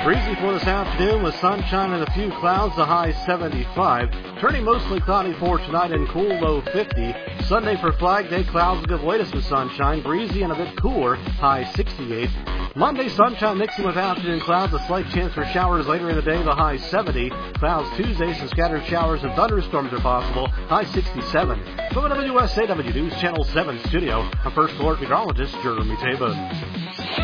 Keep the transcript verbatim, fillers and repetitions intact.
Breezy for this afternoon with sunshine and a few clouds, the high seventy-five. Turning mostly cloudy for tonight and cool, low fifty. Sunday for Flag Day, clouds will give way to some sunshine. Breezy and a bit cooler, high sixty-eight. Monday, sunshine mixing with afternoon clouds, a slight chance for showers later in the day, the high seventy. Clouds Tuesday, some scattered showers and thunderstorms are possible, high sixty-seven. From the W S A W News Channel seven studio, I'm First Alert Meteorologist Jeremy Tabor.